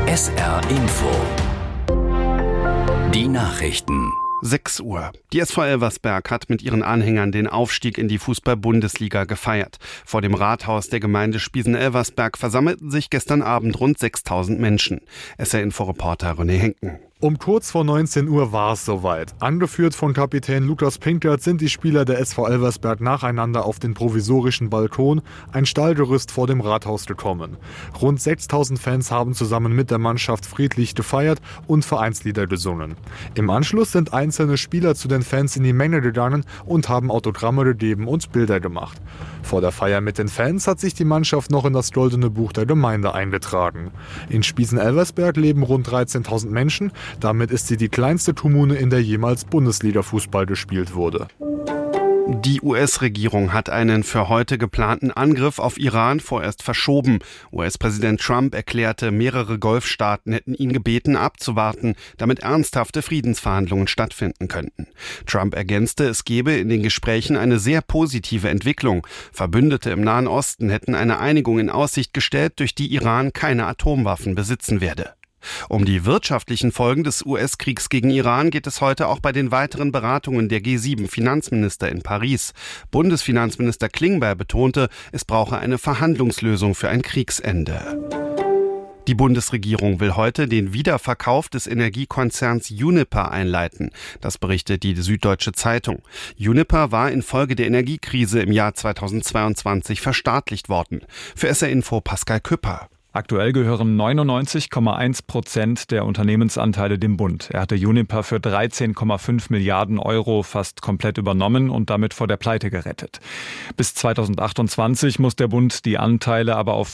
SR Info. Die Nachrichten. 6 Uhr. Die SV Elversberg hat mit ihren Anhängern den Aufstieg in die Fußball-Bundesliga gefeiert. Vor dem Rathaus der Gemeinde Spiesen-Elversberg versammelten sich gestern Abend rund 6.000 Menschen. SR-Info-Reporter René Henken. Um kurz vor 19 Uhr war es soweit. Angeführt von Kapitän Lukas Pinkert sind die Spieler der SV Elversberg nacheinander auf den provisorischen Balkon, ein Stallgerüst vor dem Rathaus gekommen. Rund 6.000 Fans haben zusammen mit der Mannschaft friedlich gefeiert und Vereinslieder gesungen. Im Anschluss sind einzelne Spieler zu den Fans in die Menge gegangen und haben Autogramme gegeben und Bilder gemacht. Vor der Feier mit den Fans hat sich die Mannschaft noch in das Goldene Buch der Gemeinde eingetragen. In Spiesen-Elversberg leben rund 13.000 Menschen. Damit ist sie die kleinste Kommune, in der jemals Bundesliga-Fußball gespielt wurde. Die US-Regierung hat einen für heute geplanten Angriff auf Iran vorerst verschoben. US-Präsident Trump erklärte, mehrere Golfstaaten hätten ihn gebeten, abzuwarten, damit ernsthafte Friedensverhandlungen stattfinden könnten. Trump ergänzte, es gebe in den Gesprächen eine sehr positive Entwicklung. Verbündete im Nahen Osten hätten eine Einigung in Aussicht gestellt, durch die Iran keine Atomwaffen besitzen werde. Um die wirtschaftlichen Folgen des US-Kriegs gegen Iran geht es heute auch bei den weiteren Beratungen der G7-Finanzminister in Paris. Bundesfinanzminister Klingbeil betonte, es brauche eine Verhandlungslösung für ein Kriegsende. Die Bundesregierung will heute den Wiederverkauf des Energiekonzerns Uniper einleiten. Das berichtet die Süddeutsche Zeitung. Uniper war infolge der Energiekrise im Jahr 2022 verstaatlicht worden. Für SR Info Pascal Küpper. Aktuell gehören 99,1% der Unternehmensanteile dem Bund. Er hatte Uniper für 13,5 Milliarden Euro fast komplett übernommen und damit vor der Pleite gerettet. Bis 2028 muss der Bund die Anteile aber auf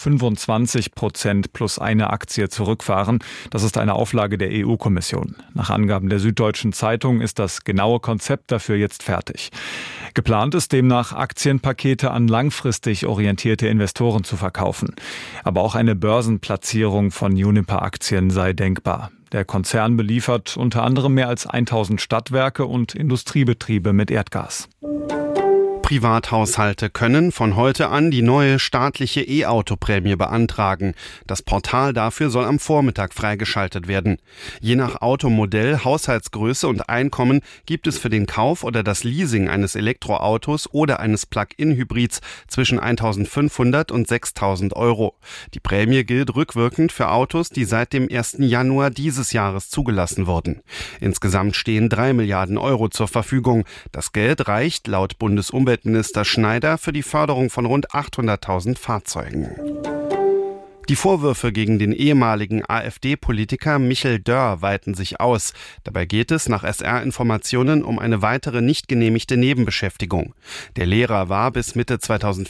25% plus eine Aktie zurückfahren. Das ist eine Auflage der EU-Kommission. Nach Angaben der Süddeutschen Zeitung ist das genaue Konzept dafür jetzt fertig. Geplant ist demnach, Aktienpakete an langfristig orientierte Investoren zu verkaufen. Aber auch eine Börsenplatzierung von Uniper-Aktien sei denkbar. Der Konzern beliefert unter anderem mehr als 1000 Stadtwerke und Industriebetriebe mit Erdgas. Privathaushalte können von heute an die neue staatliche E-Auto-Prämie beantragen. Das Portal dafür soll am Vormittag freigeschaltet werden. Je nach Automodell, Haushaltsgröße und Einkommen gibt es für den Kauf oder das Leasing eines Elektroautos oder eines Plug-in-Hybrids zwischen 1.500 und 6.000 Euro. Die Prämie gilt rückwirkend für Autos, die seit dem 1. Januar dieses Jahres zugelassen wurden. Insgesamt stehen 3 Milliarden Euro zur Verfügung. Das Geld reicht laut Bundesumweltminister Schneider für die Förderung von rund 800.000 Fahrzeugen. Die Vorwürfe gegen den ehemaligen AfD-Politiker Michel Dörr weiten sich aus. Dabei geht es nach SR-Informationen um eine weitere nicht genehmigte Nebenbeschäftigung. Der Lehrer war bis Mitte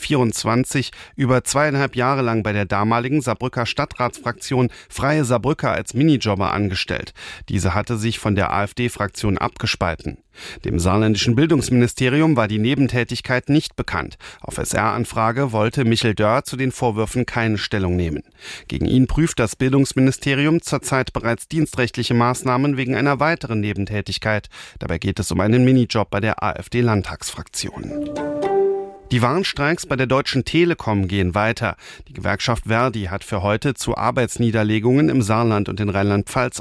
2024 über 2,5 Jahre lang bei der damaligen Saarbrücker Stadtratsfraktion Freie Saarbrücker als Minijobber angestellt. Diese hatte sich von der AfD-Fraktion abgespalten. Dem saarländischen Bildungsministerium war die Nebentätigkeit nicht bekannt. Auf SR-Anfrage wollte Michel Dörr zu den Vorwürfen keine Stellung nehmen. Gegen ihn prüft das Bildungsministerium zurzeit bereits dienstrechtliche Maßnahmen wegen einer weiteren Nebentätigkeit. Dabei geht es um einen Minijob bei der AfD-Landtagsfraktion. Die Warnstreiks bei der Deutschen Telekom gehen weiter. Die Gewerkschaft Verdi hat für heute zu Arbeitsniederlegungen im Saarland und in Rheinland-Pfalz